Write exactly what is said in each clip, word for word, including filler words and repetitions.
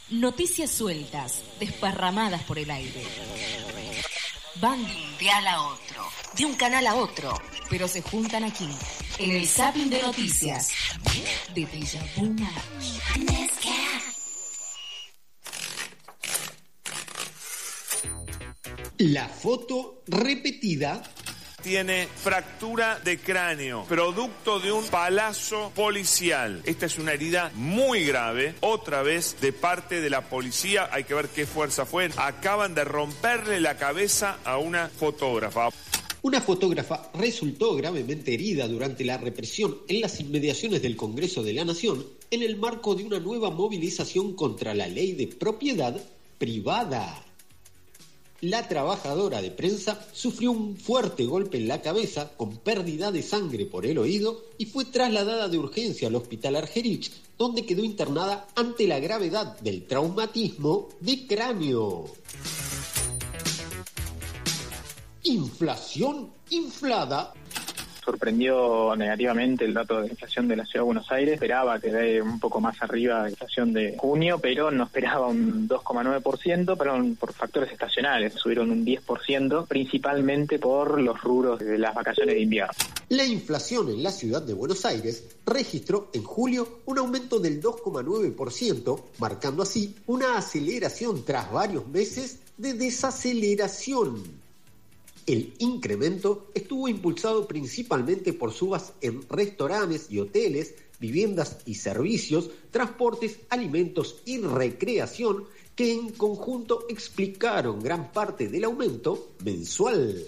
Noticias sueltas, desparramadas por el aire. Van de un dial a otro, de un canal a otro, pero se juntan aquí, en el zapping de noticias de Déjà Vu Night. La foto repetida. Tiene fractura de cráneo, producto de un palazo policial. Esta es una herida muy grave, otra vez de parte de la policía. Hay que ver qué fuerza fue. Acaban de romperle la cabeza a una fotógrafa. Una fotógrafa resultó gravemente herida durante la represión en las inmediaciones del Congreso de la Nación en el marco de una nueva movilización contra la ley de propiedad privada. La trabajadora de prensa sufrió un fuerte golpe en la cabeza con pérdida de sangre por el oído y fue trasladada de urgencia al hospital Argerich, donde quedó internada ante la gravedad del traumatismo de cráneo. Inflación inflada. Sorprendió negativamente el dato de inflación de la Ciudad de Buenos Aires. Esperaba que dé un poco más arriba de inflación de junio, pero no esperaba un dos coma nueve por ciento, pero por factores estacionales. Subieron un diez por ciento, principalmente por los rubros de las vacaciones de invierno. La inflación en la Ciudad de Buenos Aires registró en julio un aumento del dos coma nueve por ciento, marcando así una aceleración tras varios meses de desaceleración. El incremento estuvo impulsado principalmente por subas en restaurantes y hoteles, viviendas y servicios, transportes, alimentos y recreación, que en conjunto explicaron gran parte del aumento mensual.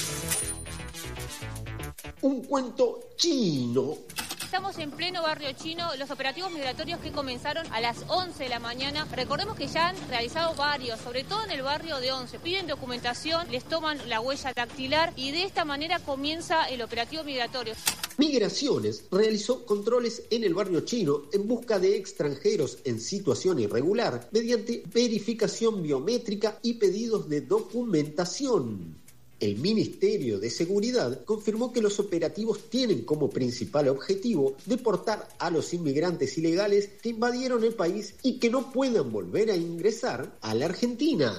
Un cuento chino. Estamos en pleno barrio chino, los operativos migratorios que comenzaron a las once de la mañana. Recordemos que ya han realizado varios, sobre todo en el barrio de Once. Piden documentación, les toman la huella dactilar y de esta manera comienza el operativo migratorio. Migraciones realizó controles en el barrio chino en busca de extranjeros en situación irregular mediante verificación biométrica y pedidos de documentación. El Ministerio de Seguridad confirmó que los operativos tienen como principal objetivo deportar a los inmigrantes ilegales que invadieron el país y que no puedan volver a ingresar a la Argentina.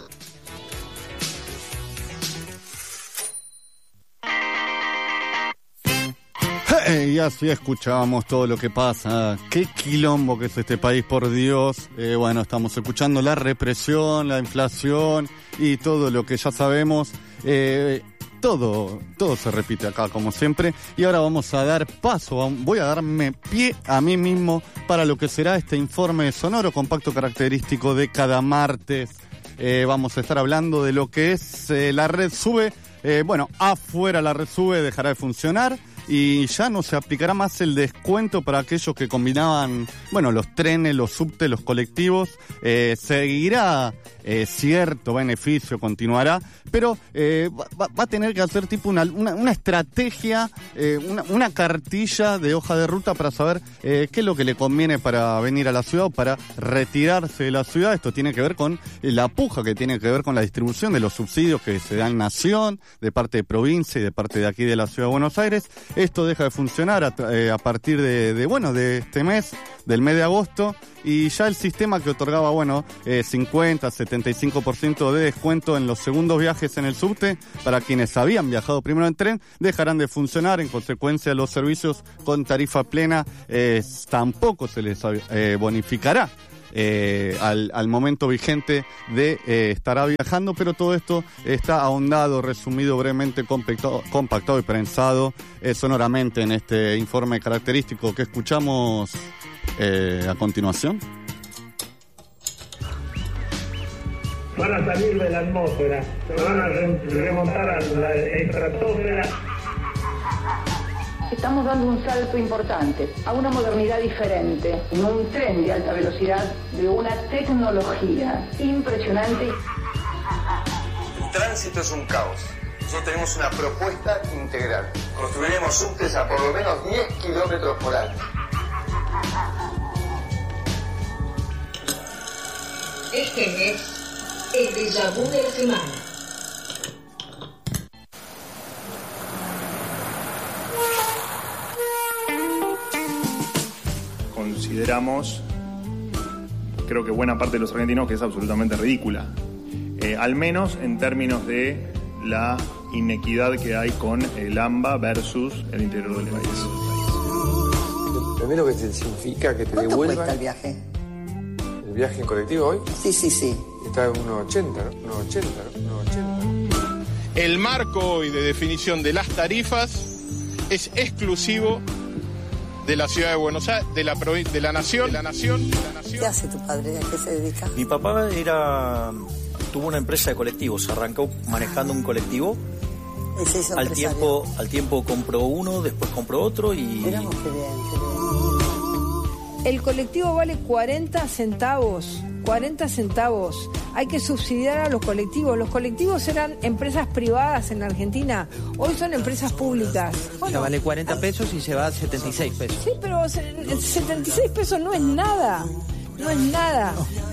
Hey, y así escuchábamos todo lo que pasa. Qué quilombo que es este país, por Dios. Eh, bueno, estamos escuchando la represión, la inflación y todo lo que ya sabemos. Eh, todo, todo se repite acá como siempre. Y ahora vamos a dar paso, voy a darme pie a mí mismo para lo que será este informe sonoro compacto característico de cada martes. Eh, vamos a estar hablando de lo que es eh, la red SUBE. Eh, bueno, afuera la red SUBE dejará de funcionar y ya no se aplicará más el descuento para aquellos que combinaban, bueno, los trenes, los subtes, los colectivos. Eh, seguirá eh, cierto beneficio, continuará, pero eh, va, va a tener que hacer tipo una, una, una estrategia, eh, una, una cartilla de hoja de ruta para saber eh, qué es lo que le conviene para venir a la ciudad o para retirarse de la ciudad. Esto tiene que ver con la puja que tiene que ver con la distribución de los subsidios que se dan en Nación, de parte de provincia y de parte de aquí de la Ciudad de Buenos Aires. Esto deja de funcionar a, eh, a partir de, de, bueno, de este mes, del mes de agosto, y ya el sistema que otorgaba, bueno, eh, cincuenta, setenta y cinco por ciento de descuento en los segundos viajes en el subte para quienes habían viajado primero en tren, dejarán de funcionar. En consecuencia, los servicios con tarifa plena eh, tampoco se les eh, bonificará. Eh, al, al momento vigente de eh, estará viajando, pero todo esto está ahondado, resumido, brevemente compactado, compactado y prensado eh, sonoramente en este informe característico que escuchamos eh, a continuación. Van a salir de la atmósfera, se van a remontar a la estratosfera. Estamos dando un salto importante a una modernidad diferente, en un tren de alta velocidad, de una tecnología impresionante. El tránsito es un caos. Nosotros tenemos una propuesta integral. Construiremos subtes a por lo menos diez kilómetros por año. Este es el Déjà Vu de la semana. Consideramos creo que buena parte de los argentinos, que es absolutamente ridícula. Eh, al menos en términos de la inequidad que hay con el AMBA versus el interior del país. Primero que te significa que te ¿Cuánto devuelvan. cuesta el viaje? ¿El viaje en colectivo hoy? Sí, sí, sí. Está en uno ochenta, ¿no? uno ochenta, ¿no? uno ochenta. El marco hoy de definición de las tarifas es exclusivo de la ciudad de Buenos Aires, de la provincia, de la nación, de la nación, de la nación. ¿Qué hace tu padre? ¿A qué se dedica? Mi papá era tuvo una empresa de colectivos, arrancó manejando un colectivo. Y se hizo al empresario. tiempo, al tiempo compró uno, después compró otro y. Miramos qué bien, qué bien. El colectivo vale cuarenta centavos. cuarenta centavos. Hay que subsidiar a los colectivos. Los colectivos eran empresas privadas en Argentina. Hoy son empresas públicas. Bueno, ya vale cuarenta pesos y se va a setenta y seis pesos. Sí, pero setenta y seis pesos no es nada. No es nada.